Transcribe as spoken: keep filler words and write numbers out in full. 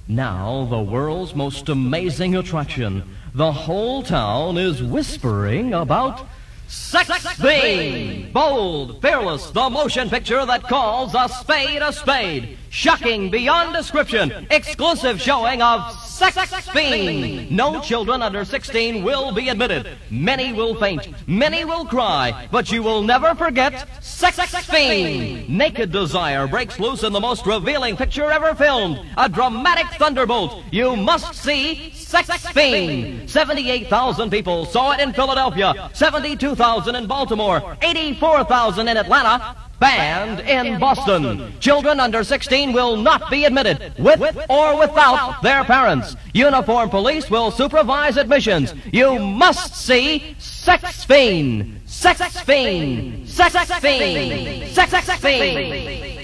Now, the world's most amazing attraction. The whole town is whispering about Sex Fiend! Bold, fearless, the motion picture that calls a spade a spade. Shocking beyond description. Exclusive showing of Sex Fiend. No children under sixteen will be admitted. Many will faint. Many will cry. But you will never forget Sex Fiend. Naked desire breaks loose in the most revealing picture ever filmed. A dramatic thunderbolt. You must see Sex Fiend. seventy-eight thousand people saw it in Philadelphia. seventy-two thousand in Baltimore. eighty-four thousand in Atlanta. Banned in Boston. Children under sixteen will not be admitted, with or without their parents. Uniformed police will supervise admissions. You must see Sex Fiend. Sex Fiend. Sex Fiend. Sex Fiend.